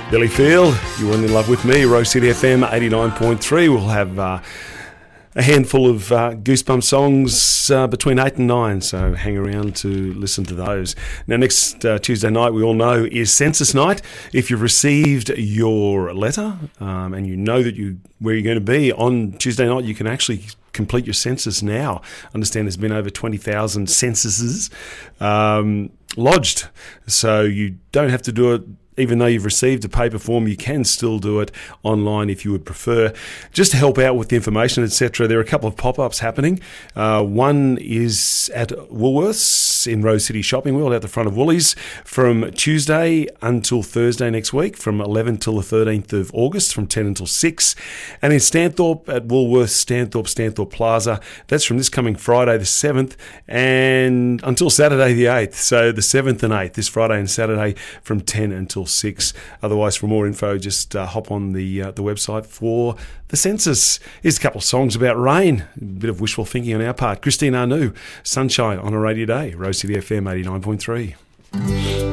Billy Field, You Weren't in Love with Me, Rose City FM 89.3. We'll have a handful of Goosebumps songs between 8 and 9, so hang around to listen to those. Now, next Tuesday night, we all know, is Census Night. If you've received your letter and you know that where you're going to be on Tuesday night, you can actually complete your census now. I understand there's been over 20,000 censuses lodged, so you don't have to do it. Even though you've received a paper form, you can still do it online if you would prefer. Just to help out with the information, etc., there are a couple of pop-ups happening. One is at Woolworths in Rose City Shopping World at the front of Woolies from Tuesday until Thursday next week, from 11 till the 13th of August, from 10 until 6. And in Stanthorpe at Woolworths, Stanthorpe Plaza, that's from this coming Friday the 7th and until Saturday the 8th. So the 7th and 8th, this Friday and Saturday from 10 until 6. Otherwise, for more info, just hop on the website for the census. Here's a couple of songs about rain. A bit of wishful thinking on our part. Christine Anu, Sunshine on a Rainy Day, Rose City FM 89.3.